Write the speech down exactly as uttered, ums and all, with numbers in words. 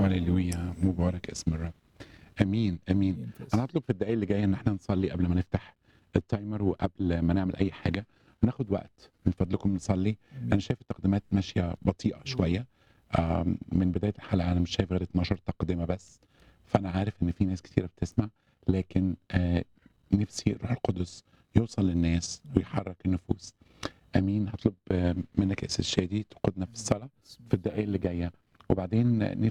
هللويا، مبارك اسم الرب. امين امين. أنت انا اسم. هطلب في الدقائق اللي جايه ان احنا نصلي قبل ما نفتح التايمر وقبل ما نعمل اي حاجه، ناخد وقت من فضلكم نصلي. انا آمين. شايف التقديمات ماشيه بطيئه شويه. آم، من بدايه الحلقه انا مش شايف غير اتناشر تقدمه بس، فانا عارف ان في ناس كتيره بتسمع، لكن آه، نفسي الروح القدس يوصل للناس ويحرك النفوس. امين. هطلب آه، منك يا استاذ شادي تقودنا في آمين. الصلاه باسم في الدقائق اللي يسوع. جايه، وبعدين